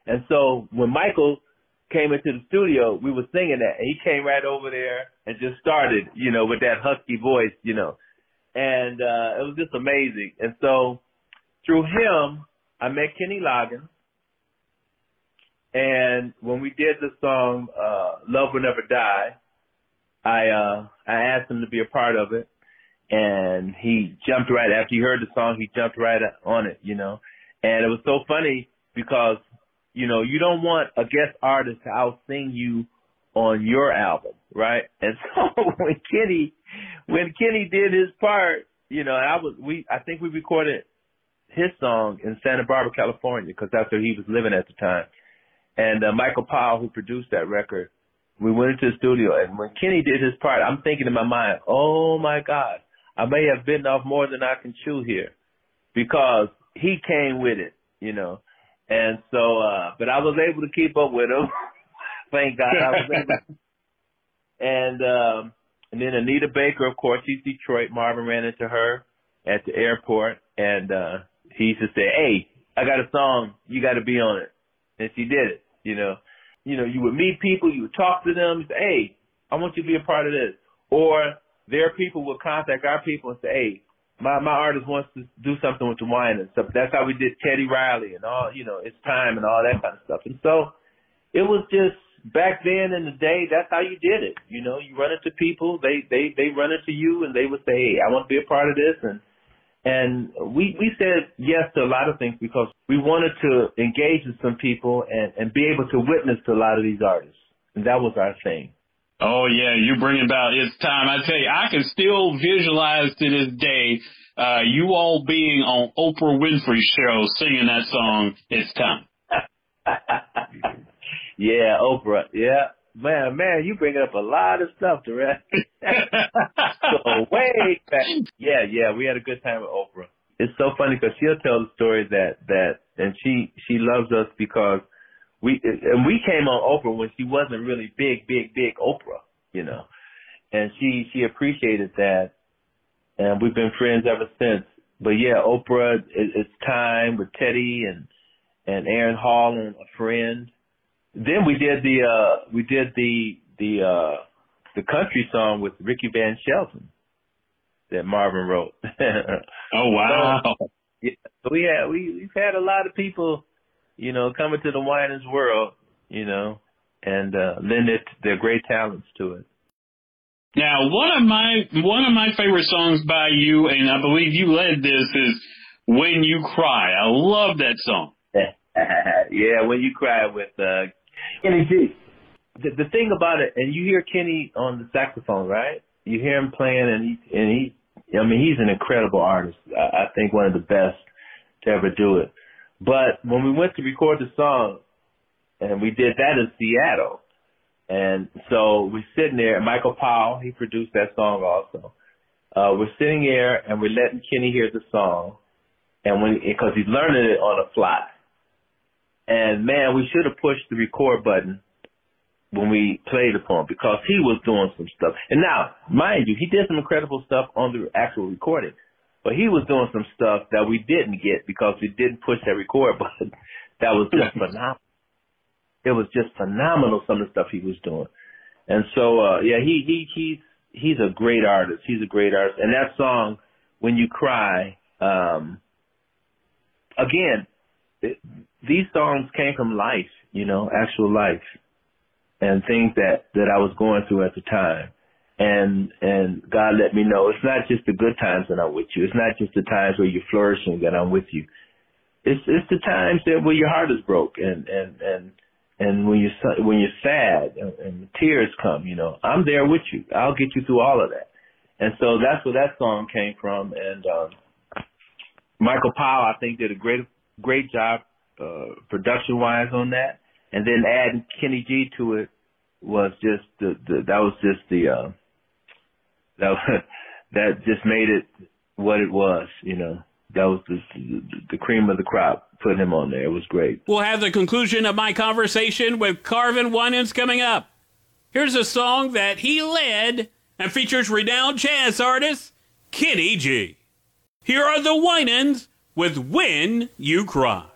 And so when Michael came into the studio, we were singing that, and he came right over there and just started, with that husky voice, and it was just amazing. And so through him, I met Kenny Loggins, and when we did the song "Love Will Never Die," I asked him to be a part of it, and he jumped right after he heard the song. He jumped right on it, and it was so funny because you don't want a guest artist to out-sing you on your album, right? And so when Kenny did his part, I think we recorded his song in Santa Barbara, California, because that's where he was living at the time. And Michael Powell, who produced that record, we went into the studio, and when Kenny did his part, I'm thinking in my mind, oh my God, I may have bitten off more than I can chew here, because he came with it, And so, but I was able to keep up with him. Thank God I was able to. And then Anita Baker, of course, she's Detroit. Marvin ran into her at the airport, and he used to say, hey, I got a song, you got to be on it. And she did it, You would meet people, you would talk to them, you say, hey, I want you to be a part of this. Or their people would contact our people and say, hey, my artist wants to do something with the wine and stuff. That's how we did Teddy Riley and all, It's Time and all that kind of stuff. And so it was just back then in the day, that's how you did it. You run into people, they run into you, and they would say, hey, I want to be a part of this. And we said yes to a lot of things because we wanted to engage with some people and be able to witness to a lot of these artists. And that was our thing. Oh, yeah, you bring about It's Time. I tell you, I can still visualize to this day you all being on Oprah Winfrey's show singing that song, It's Time. Yeah, Oprah. Yeah. Man, you bring up a lot of stuff, Terrell. So way back. Yeah, we had a good time with Oprah. It's so funny because she'll tell the story that and she loves us because we came on Oprah when she wasn't really big Oprah, and she appreciated that, and we've been friends ever since. But yeah, Oprah, It's Time with Teddy and Aaron Hall and a friend. Then we did the country song with Ricky Van Shelton that Marvin wrote. Oh wow! So, yeah, we've had a lot of people, coming to the Winans world, and lend their great talents to it. Now, one of my favorite songs by you, and I believe you led this, is "When You Cry." I love that song. Yeah, "When You Cry" with Kenny G. The thing about it, and you hear Kenny on the saxophone, right? You hear him playing, and he's an incredible artist. I think one of the best to ever do it. But when we went to record the song, and we did that in Seattle, and so we're sitting there, Michael Powell, he produced that song also. We're sitting there, and we're letting Kenny hear the song, and because he's learning it on the fly. And man, we should have pushed the record button when we played it for him because he was doing some stuff. And now, mind you, he did some incredible stuff on the actual recording, but he was doing some stuff that we didn't get because we didn't push that record button. That was just phenomenal. It was just phenomenal, some of the stuff he was doing. And so, he's a great artist. He's a great artist. And that song, "When You Cry," again, these songs came from life, actual life, and things that I was going through at the time. And God let me know it's not just the good times that I'm with you. It's not just the times where you're flourishing that I'm with you. It's the times where your heart is broke and when you're sad and tears come, I'm there with you. I'll get you through all of that. And so that's where that song came from. And Michael Powell, I think, did a great job production-wise on that, and then adding Kenny G to it was just that just made it what it was. That was the cream of the crop. Put him on there. It was great. We'll have the conclusion of my conversation with Carvin Winans coming up. Here's a song that he led and features renowned jazz artist Kenny G. Here are the Winans with "When You Cry."